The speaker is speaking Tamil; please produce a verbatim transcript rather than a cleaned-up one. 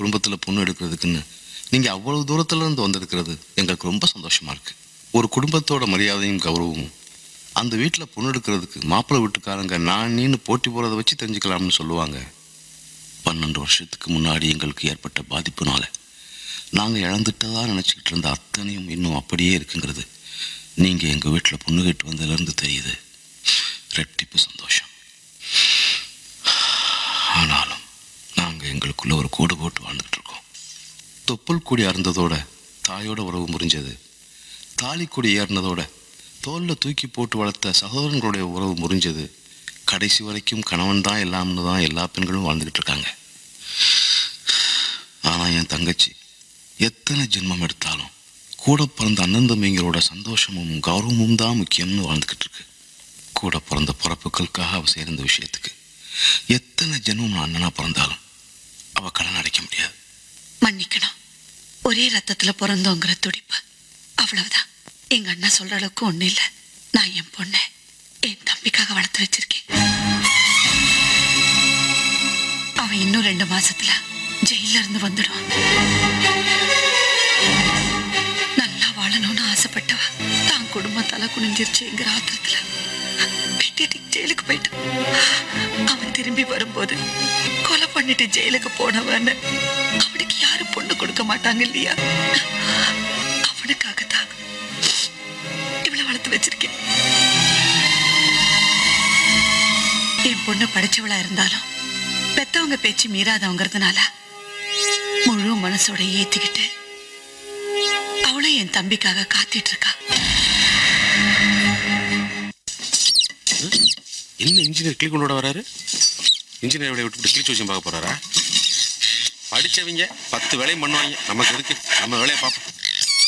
குடும்பத்தில் பொண்ணு எடுக்கிறதுக்குன்னு நீங்கள் அவ்வளவு தூரத்துல இருந்து வந்திருக்கிறது எங்களுக்கு ரொம்ப சந்தோஷமா இருக்கு. ஒரு குடும்பத்தோட மரியாதையும் கௌரவமும் அந்த வீட்டில் பொண்ணு எடுக்கிறதுக்கு மாப்பிள்ளை வீட்டுக்காரங்க நான் நீன்னு போட்டி போகிறத வச்சு தெரிஞ்சுக்கலாம்னு சொல்லுவாங்க. பன்னெண்டு வருஷத்துக்கு முன்னாடி எங்களுக்கு ஏற்பட்ட பாதிப்புனால நாங்கள் இழந்துட்டதா நினச்சிக்கிட்டு இருந்த அத்தனையும் இன்னும் அப்படியே இருக்குங்கிறது நீங்கள் எங்கள் வீட்டில் பொண்ணு கேட்டு வந்ததுலேருந்து தெரியுது. ரெட்டிப்பு சந்தோஷம். ஆனாலும் நாங்கள் எங்களுக்குள்ள ஒரு கோடு போட்டு வாழ்ந்துட்டு இருக்கோம். தொப்புள் கொடி அறந்ததோட தாயோட உறவு முறிஞ்சது. தாலி கொடி ஏறினதோட தோலில் தூக்கி போட்டு வளர்த்த சகோதரங்களுடைய உறவு முறிஞ்சது. கடைசி வரைக்கும் கணவன் தான் எல்லாம்னு தான் எல்லா பெண்களும் வாழ்ந்துக்கிட்டு இருக்காங்க. ஆனால் என் தங்கச்சி எத்தனை ஜென்மம் எடுத்தாலும் கூட பிறந்த அண்ணன் தம்பிங்களோட சந்தோஷமும் கௌரவமும் தான் முக்கியம்னு வாழ்ந்துக்கிட்டு இருக்கு. கூட பிறந்த பிறப்புகளுக்காக அவள் சேர்ந்த விஷயத்துக்கு எத்தனை ஜென்மம் அண்ணனா பிறந்தாலும் அவ கடன் அடைக்க முடியாது. மன்னிக்கணும், ஒரே ரத்தத்துல பிறந்தோங்கிற துடிப்பு அவ்வளவுதான். எங்க அண்ணா சொல்ற அளவுக்கு ஒண்ணு இல்லை. நான் என் பொண்ணை என் தம்பிக்காக வளர்த்து வச்சிருக்கேன். அவன் இன்னும் ரெண்டு மாசத்துல ஜெயில இருந்து வந்துடுவான். நல்லா வாழணும்னு ஆசைப்பட்டவ தான் குடும்பம் தலை குனிஞ்சிருச்சுங்கிற ஆத்திரத்துல வெட்டிட்டு ஜெயிலுக்கு போயிட்டான். அவன் திரும்பி வரும்போது கொலை பண்ணிட்டு ஜெயிலுக்கு போனவன்னு அவனுக்கு யாரும் பொண்ணு கொடுக்க மாட்டாங்க இல்லையா? அவனுக்காகத்தான் இவ்வளவு வளர்த்து வச்சிருக்கேன். என் பொண்ணு படிச்சவளா இருந்தாலும் பெத்தவங்க பேச்சு மீறாதவங்கிறதுனால முழு மனசோட ஏத்திக்கிட்டு அவளும் என் தம்பிக்காக காத்துட்டு இருக்கா. என்ன இன்ஜினியர் கிளி கொண்டு வராரு? இன்ஜினியர் விட்டு கிளிச்சு வச்சு பார்க்க போறாரா? படிச்சவங்க பத்து வேலையும் பண்ணுவாங்க. நமக்கு இருக்கு, நம்ம வேலையை பார்ப்போம்.